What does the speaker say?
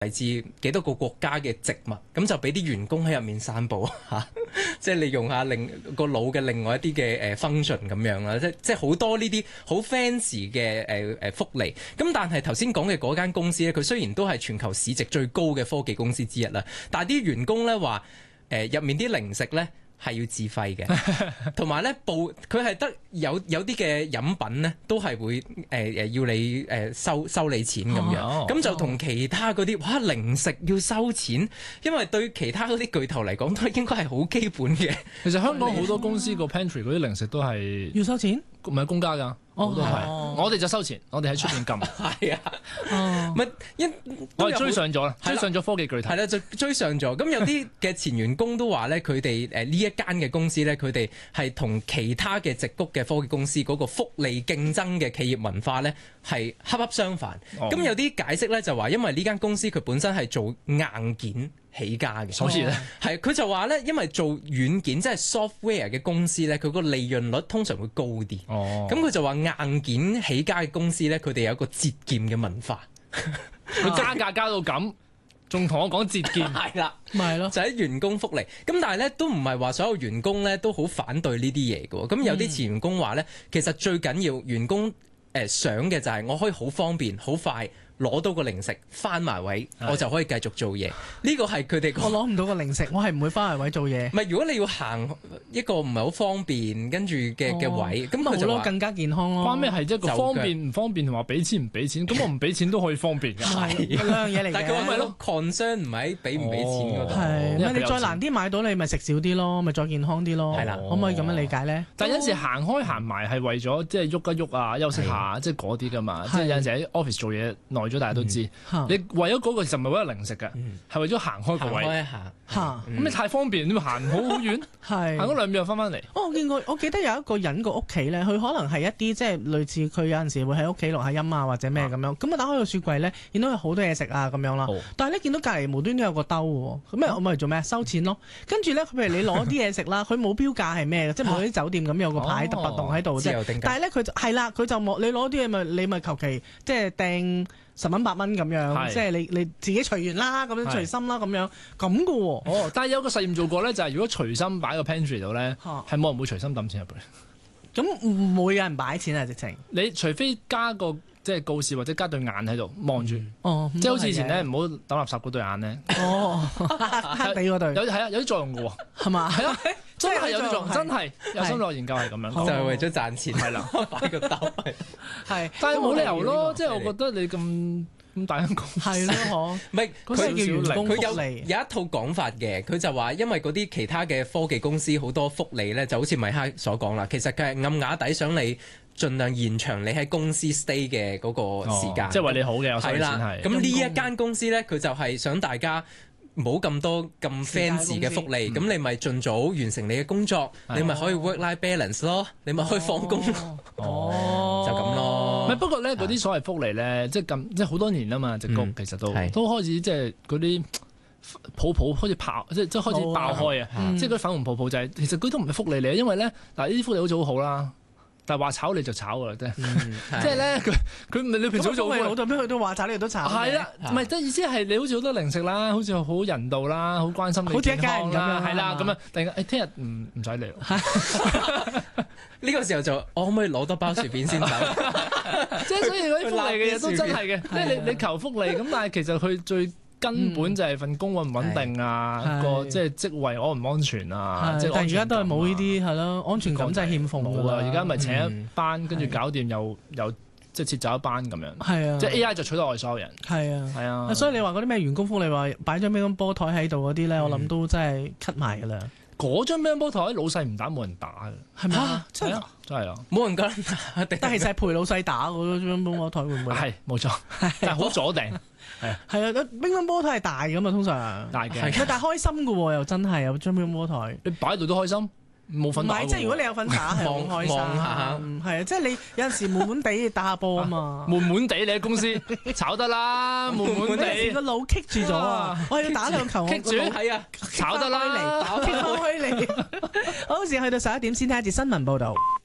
嚟自幾多個國家嘅植物，咁就俾啲員工喺入面散步嚇，即係利用下個腦嘅另外一啲嘅function咁樣啦，即係好多呢啲好 fancy 嘅福利。咁但係頭先講嘅嗰間公司咧，佢雖然都係全球市值最高嘅科技公司之一啦，但係啲員工咧話入面啲零食咧係要自費嘅，同埋咧佢係得有啲嘅飲品咧都係會要你收你錢咁樣，咁就同其他嗰啲零食要收錢，因為對其他嗰啲巨頭嚟講都應該係好基本嘅。 其實香港好多公司個 pantry 嗰啲零食都係要收錢， 唔係公家㗎。都係，我哋就收錢，我哋喺出邊撳。 係啊， 我係追上咗啦，追上咗科技巨頭。 係啦，就追上咗。咁有啲嘅前員工都話咧，佢哋呢一間嘅公司咧，佢哋係同其他嘅矽谷嘅科技公司嗰個福利競爭嘅企業文化咧係恰恰相反。咁有啲解釋咧就話，因為呢間公司佢本身係做硬件起家嘅， 所以咧係佢就話咧，因為做軟件即係 software 嘅公司咧，佢個利潤率通常會高啲。咁佢就話硬件起家嘅公司咧，佢哋有一個節儉嘅文化。 佢加價加到咁，仲同我講節儉， 係啦， 咪係咯， 就喺員工福利。咁但係咧都唔係話所有員工咧都好反對呢啲嘢嘅。咁有啲前員工話咧，其實最緊要員工想嘅就係我可以好方便、好快攞到個零食翻埋位，我就可以繼續做嘢。呢個係佢哋我攞唔到個零食，我係唔會翻埋位做嘢。 唔係，如果你要行一個唔係好方便跟住嘅位，咁佢就話更加健康咯。 關咩係一個方便唔方便同話俾錢唔俾錢？咁我唔俾錢都可以方便㗎。 係兩樣嘢嚟嘅。 但係佢話咪咯 concern 唔係俾唔俾錢嗰度。 係，你再難啲買到，你咪食少啲咯，咪再健康啲咯。 係啦， 可唔可以咁樣理解咧？ 但有陣時行開行埋係為咗即係喐一喐啊，休息下，即係嗰啲㗎嘛。即係有陣時喺 office 做嘢耐咗，大家都知。你為咗嗰個其實唔係為咗零食嘅，係為咗行開個位。 行開一下， 咁你太方便，你咪行好遠，行嗰2秒又翻嚟。 我記得有一個人個屋企咧，佢可能係一啲即係類似佢有陣時會喺屋企錄下音啊，或者咩咁樣。咁打開個雪櫃咧，見到有好多嘢食啊咁樣啦。但係咧見到隔離無端端有個兜喎，咁我咪做咩？收錢咯。跟住咧，譬如你攞啲嘢食啦，佢冇標價係咩嘅，即係冇啲酒店咁有個牌特別棟喺度啫。但係咧佢就係啦，佢就冇你攞啲嘢你咪求其即係掟10蚊8蚊咁樣，即係你自己隨緣啦，咁樣隨心啦，咁樣咁噶喎。 但係有個實驗做過咧，就係如果隨心擺個 pantry 度咧，係冇人會隨心抌錢入去。 咁唔會有人擺錢啊？直情你除非加個即係告示或者加對眼喺度望住，即係好似以前咧唔好抌垃圾嗰對眼咧。 黑地嗰對有啲作用嘅喎， 係嘛？ 係啊，真係有啲作用，真係有心理研究係咁樣， 就係為咗賺錢係啦，擺個兜係， 但係冇理由咯，即係我覺得你咁大間公司係咯， 唔係佢有一套講法嘅，佢就話因為嗰啲其他嘅科技公司好多福利咧，就好似米哈所講啦，其實佢係暗啞底想你盡量延長你喺公司 stay 嘅嗰個時間， 即係為你好嘅，我收錢係。 咁呢一間公司咧，佢就係想大家冇咁多咁 fancy 嘅福利，咁你咪盡早完成你嘅工作，你咪可以 work-life balance 咯，你咪可以放工咯，就咁咯。 不過咧，嗰啲所謂福利咧，即係好多年啦嘛，矽谷其實都開始即係嗰啲泡開始爆，即係開始爆開啊！即係嗰啲粉紅泡泡就係其實佢都唔係福利嚟，因為咧嗱呢啲福利好似好好啦。但係話炒你就炒㗎啦，即係咧佢唔係你平時做嘅， 老豆邊佢都話炒你都炒。 係啦，唔係即係意思係你好似好多零食啦，好似好人道啦，好關心你健康啦，係啦咁樣。突然間聽日唔使嚟， 呢個時候就我可唔可以攞多包薯片先走？ 即係所以嗰啲福利嘅嘢都真係嘅，即係你求福利咁，但係其實佢最根本就係份工穩唔穩定啊，個即係職位安唔安全啊？ 但係而家都係冇呢啲係咯，安全感真係欠奉㗎啦。 而家咪請一班，跟住搞掂又即係撤走一班咁樣。 係啊， 即係 AI 就取代我哋所有人。 係啊，所以你話嗰啲咩員工福利話擺張乒乓波台喺度嗰啲咧，我諗都真係 cut 埋㗎啦。 嗰張乒乓波台老細唔打冇人打嘅， 係咪啊？ 真係真係啊！ 冇人打， 但係其實係陪老細打嗰張乒乓波台會唔會？ 係冇錯，但係好阻定。 係啊，乒乓波台係大㗎嘛，通常大嘅， 但係開心㗎喎，又真係有張乒乓波台， 你擺喺度都開心。冇份打， 唔係即係如果你有份打係好開心，係啊，即係你有陣時悶悶地打下波啊嘛， 悶悶地你喺公司炒得啦，悶悶地個腦棘住咗啊，我要打兩球， 棘住係啊，炒得啦， 棘開嚟，好，時去到11點先睇一節新聞報導。